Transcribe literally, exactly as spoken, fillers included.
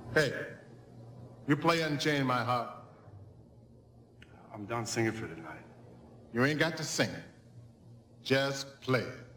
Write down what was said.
Hey, you play Unchain My Heart. I'm done singing for tonight. You ain't got to sing it. Just play it.